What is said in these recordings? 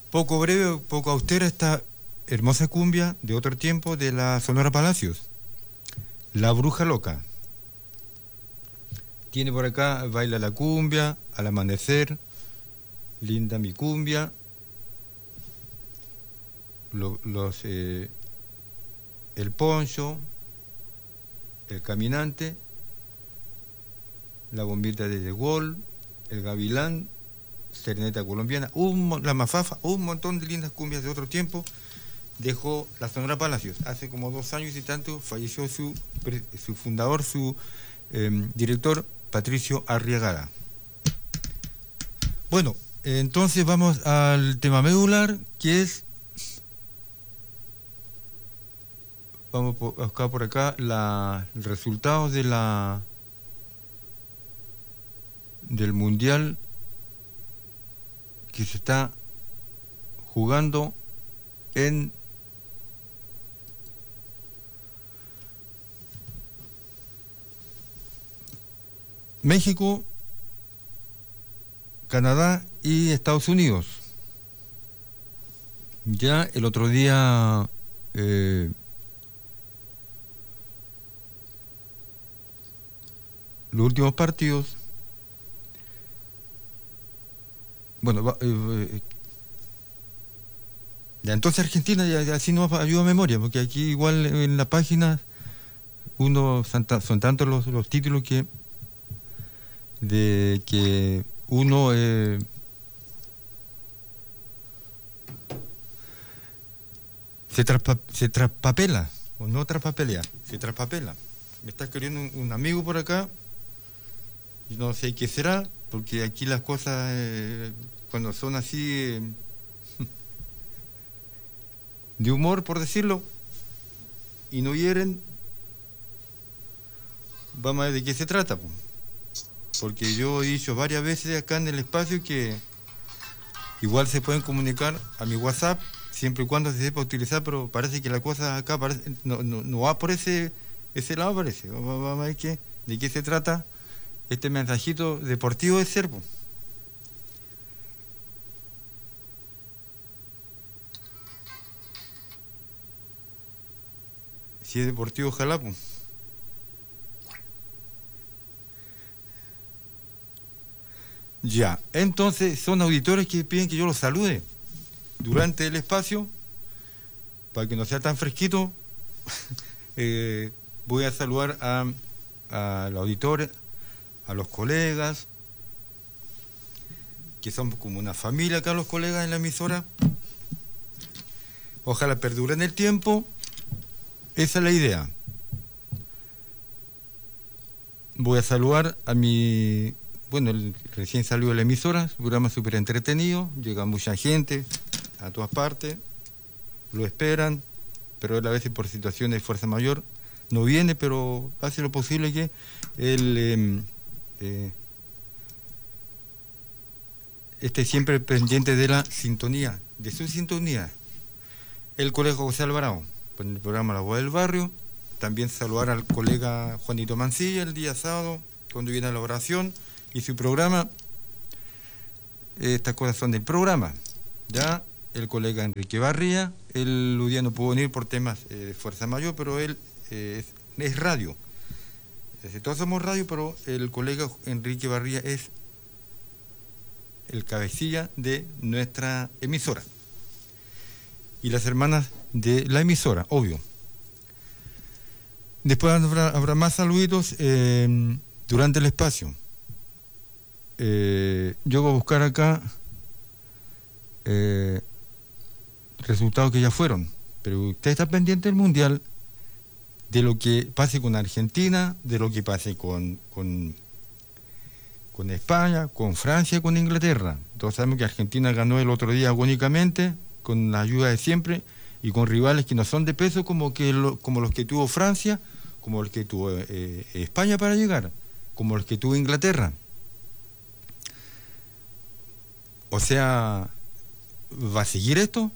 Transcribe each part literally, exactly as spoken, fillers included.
Poco breve, poco austera esta hermosa cumbia de otro tiempo de la Sonora Palacios. La Bruja Loca. Tiene por acá Baila la Cumbia, Al Amanecer, Linda mi Cumbia, lo, los, eh, El Poncho, El Caminante, La Bombita de De Gaulle, El Gavilán, Serenata Colombiana, un, La Mafafa, un montón de lindas cumbias de otro tiempo. Dejó la Sonora Palacios. Hace como dos años y tanto falleció su, su fundador, su eh, director, Patricio Arriagada. Bueno, entonces vamos al tema medular, que es, vamos a buscar por acá la, el resultado de la del mundial que se está jugando en México, Canadá y Estados Unidos. Ya el otro día eh, los últimos partidos, bueno, va, eh, ya entonces Argentina, ya, ya así nos ayuda a memoria, porque aquí igual en la página uno son tantos los, los títulos que de que uno eh, se, traspa, se traspapela, o no traspapelea, se traspapela. Me está escribiendo un, un amigo por acá, y no sé qué será, porque aquí las cosas, eh, cuando son así, eh, de humor, por decirlo, y no hieren, vamos a ver de qué se trata, pues. Porque yo he dicho varias veces acá en el espacio que igual se pueden comunicar a mi WhatsApp siempre y cuando se sepa utilizar, pero parece que la cosa acá parece, no, no, no va por ese, ese lado, parece. Vamos a ver qué, de qué se trata este mensajito deportivo de Servo. Si es deportivo, ojalá, pues. Ya, entonces son auditores que piden que yo los salude durante el espacio, para que no sea tan fresquito. eh, voy a saludar a, a los auditores, a los colegas, que somos como una familia acá los colegas en la emisora. Ojalá perdure en el tiempo, esa es la idea. Voy a saludar a mi... Bueno, el, recién salió de la emisora, programa súper entretenido, llega mucha gente a todas partes, lo esperan, pero él a veces por situaciones de fuerza mayor no viene, pero hace lo posible que él eh, eh, esté siempre pendiente de la sintonía, de su sintonía. El colega José Alvarado, con el programa La Voz del Barrio. También saludar al colega Juanito Mancilla el día sábado, cuando viene a la oración. Y su programa, estas cosas son del programa. Ya el colega Enrique Barría, él un día no pudo venir por temas eh, de fuerza mayor, pero él eh, es, es radio. Es, todos somos radio, pero el colega Enrique Barría es el cabecilla de nuestra emisora. Y las hermanas de la emisora, obvio. Después habrá, habrá más saluditos eh, durante el espacio. Eh, yo voy a buscar acá eh, resultados que ya fueron, pero usted está pendiente del mundial, de lo que pase con Argentina, de lo que pase con, con, con España, con Francia, con Inglaterra. Todos sabemos que Argentina ganó el otro día agónicamente, con la ayuda de siempre, y con rivales que no son de peso como, que lo, como los que tuvo Francia, como los que tuvo eh, España para llegar, como los que tuvo Inglaterra. O sea, ¿va a seguir esto?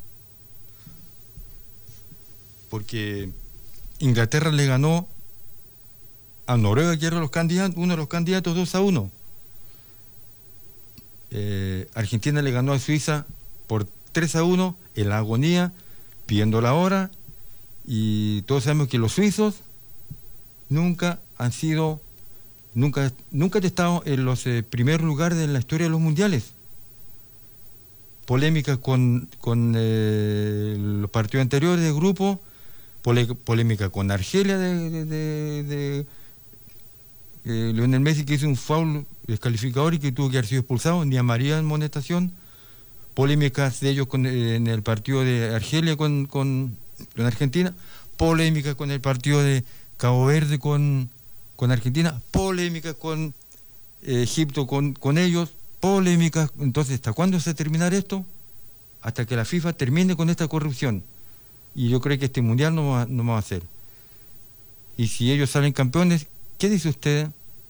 Porque Inglaterra le ganó a Noruega, que era los candidatos, uno de los candidatos, dos a uno. Eh, Argentina le ganó a Suiza por tres a uno en la agonía, pidiendo la hora, y todos sabemos que los suizos nunca han sido, nunca, nunca han estado en los eh, primeros lugares de la historia de los mundiales. Polémicas con, con eh, los partidos anteriores de grupo, pole, polémica con Argelia de, de, de, de eh, Lionel Messi, que hizo un foul descalificador y que tuvo que haber sido expulsado, ni amaría en amonestación. Polémicas de ellos con, eh, en el partido de Argelia con, con, con Argentina, polémicas con el partido de Cabo Verde con, con Argentina, polémicas con eh, Egipto con, con ellos, polémicas. Entonces, ¿hasta cuándo se va a terminar esto? Hasta que la FIFA termine con esta corrupción. Y yo creo que este mundial no va, no va a hacer. Y si ellos salen campeones, ¿qué dice usted?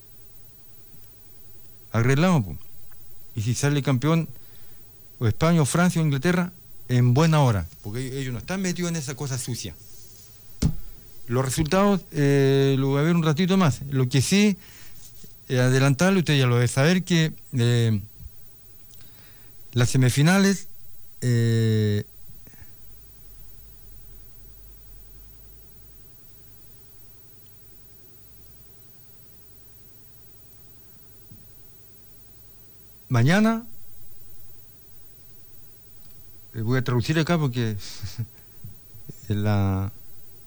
Arreglamos, pues. Y si sale campeón o España o Francia o Inglaterra, en buena hora, porque ellos no están metidos en esa cosa sucia. Los resultados eh, lo voy a ver un ratito más. Lo que sí, eh, adelantarle, usted ya lo debe saber, que eh, las semifinales eh, mañana, eh, voy a traducir acá porque la,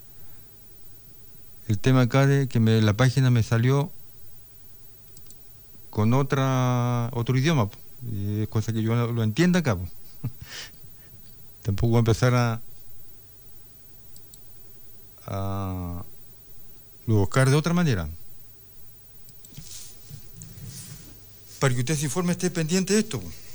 el tema acá de que me, la página me salió con otra otro idioma, y es cosa que yo no lo entienda acá. Tampoco voy a empezar a, a buscar de otra manera. Para que usted se informe, esté pendiente de esto.